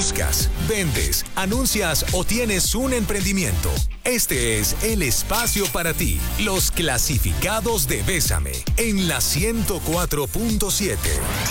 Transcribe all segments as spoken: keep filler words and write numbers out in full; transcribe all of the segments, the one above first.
Buscas, vendes, anuncias o tienes un emprendimiento. Este es el espacio para ti. Los clasificados de Bésame en la ciento cuatro punto siete.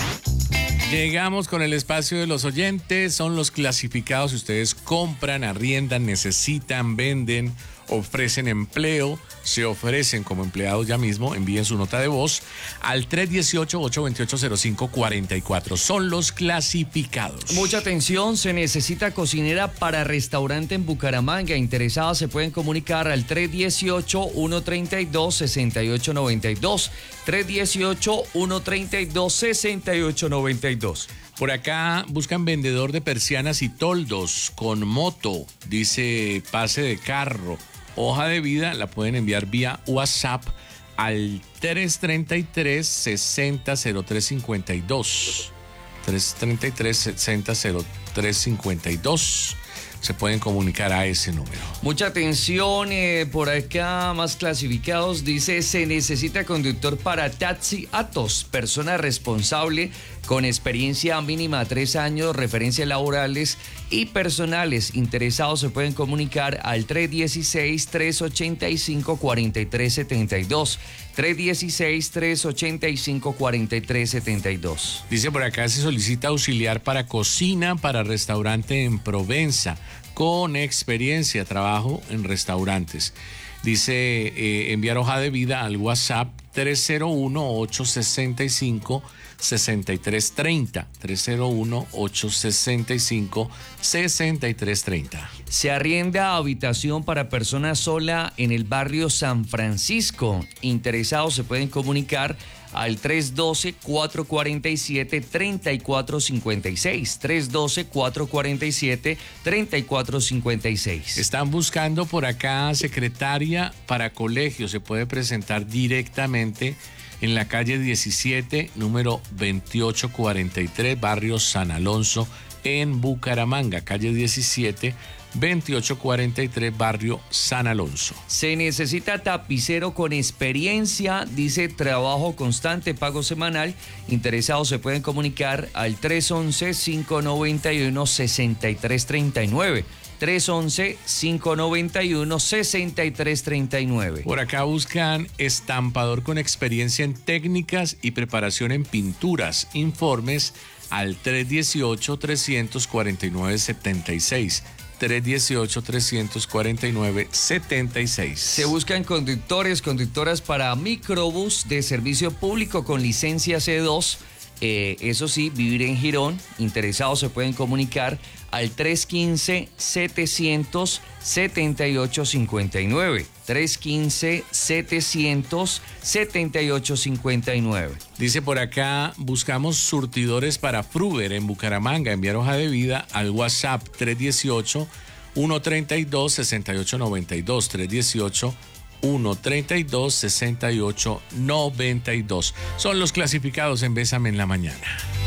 Llegamos con el espacio de los oyentes. Son los clasificados. Si ustedes compran, arriendan, necesitan, venden, ofrecen empleo, se ofrecen como empleados ya mismo, envíen su nota de voz al tres uno ocho, ocho dos ocho, cero cinco cuatro cuatro. Son los clasificados. Mucha atención, se necesita cocinera para restaurante en Bucaramanga. Interesados se pueden comunicar al tres uno ocho, uno tres dos, seis ocho nueve dos. tres uno ocho, uno tres dos, seis ocho nueve dos. Por acá buscan vendedor de persianas y toldos con moto, dice pase de carro. Hoja de vida la pueden enviar vía WhatsApp al tres tres tres, seis cero, cero tres cinco dos. tres tres tres, seis cero, cero tres cinco dos. Se pueden comunicar a ese número. Mucha atención, eh, por acá más clasificados, dice se necesita conductor para Taxi Atos, persona responsable con experiencia mínima tres años, referencias laborales y personales. Interesados se pueden comunicar al tres uno seis, tres ocho cinco, cuatro tres siete dos. tres uno seis, tres ocho cinco, cuatro tres siete dos. Dice por acá se solicita auxiliar para cocina para restaurante en Provenza con experiencia, trabajo en restaurantes. Dice eh, enviar hoja de vida al WhatsApp tres cero uno, ocho seis cinco, seis tres tres cero. tres cero uno, ocho seis cinco, seis tres tres cero. Se arrienda habitación para persona sola en el barrio San Francisco. Interesados se pueden comunicar al tres uno dos, cuatro cuatro siete, tres cuatro cinco seis. tres uno dos, cuatro cuatro siete, tres cuatro cinco seis. Están buscando por acá secretaria para colegio. Se puede presentar directamente en la calle diecisiete, número veintiocho cuarenta y tres, barrio San Alonso, en Bucaramanga. Calle diecisiete, veintiocho cuarenta y tres, barrio San Alonso. Se necesita tapicero con experiencia, dice trabajo constante, pago semanal. Interesados se pueden comunicar al tres once, cinco noventa y uno, sesenta y tres treinta y nueve. tres once, cinco noventa y uno, sesenta y tres treinta y nueve. Por acá buscan estampador con experiencia en técnicas y preparación en pinturas. Informes al tres uno ocho, tres cuatro nueve, siete seis. tres uno ocho, tres cuatro nueve, siete seis. Se buscan conductores, conductoras para microbús de servicio público con licencia C dos. Eh, eso sí, vivir en Girón. Interesados se pueden comunicar al tres uno cinco, setecientos, setenta y ocho cincuenta y nueve. tres uno cinco, setecientos, setenta y ocho cincuenta y nueve. Dice por acá, buscamos surtidores para Fruver en Bucaramanga. Enviar hoja de vida al WhatsApp tres uno ocho, uno tres dos, seis ocho nueve dos. tres uno ocho, uno tres dos, seis ocho nueve dos. Son los clasificados en Bésame en la Mañana.